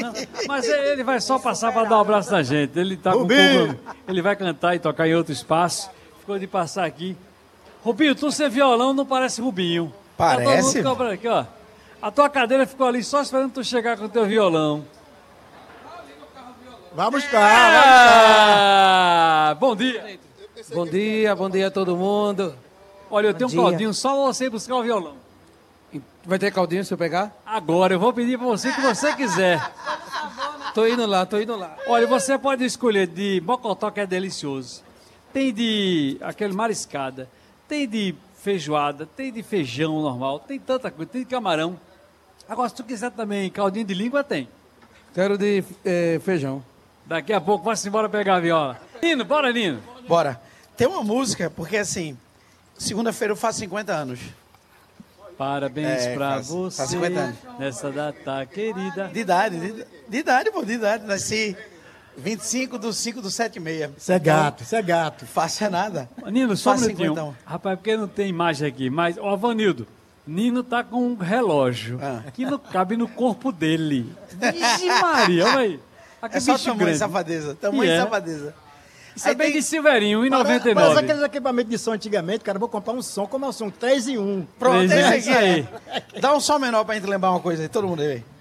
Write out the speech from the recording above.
Não, mas ele vai só passar para dar um abraço na gente. Ele tá com Rubinho! ele vai cantar e tocar em outro espaço. Ficou de passar aqui. Rubinho, tu ser violão não parece Rubinho. Parece? Tá todo mundo cobrando aqui, ó. A tua cadeira ficou ali só esperando tu chegar com o teu violão. Vai buscar. Bom dia. Bom dia a todo mundo. Olha, eu tenho um dia. caldinho, só você buscar o violão. Vai ter caldinho se eu pegar? Agora, eu vou pedir para você o que você quiser. Tô indo lá. Olha, você pode escolher de mocotó, que é delicioso. Tem de aquele mariscada. Tem de feijoada. Tem de feijão normal. Tem tanta coisa. Tem de camarão. Agora, se tu quiser também caldinho de língua, tem. Quero de feijão. Daqui a pouco vai-se embora pegar a viola. Nino, bora, Nino. Bora. Tem uma música, porque assim, segunda-feira eu faço 50 anos. Parabéns pra faz você 50 anos. nessa data querida. De idade. Nasci 25 de 5 de 76. Isso é gato. Faça nada. Nino, só um Faz minutinho. 50. Rapaz, porque não tem imagem aqui, mas, ó, Vanildo, Nino tá com um relógio que não cabe no corpo dele. Vixe Maria, olha aí. Aqui É só bicho tamanho grande. de safadeza. Tamanho de safadeza. Isso é bem tem- de Silverinho, Parece 1,99. aqueles equipamentos de som antigamente, cara. Vou comprar um som, como é o som 3 em 1. Pronto, Três, é é isso isso aí. aí. Dá um som menor pra gente lembrar uma coisa aí, todo mundo aí.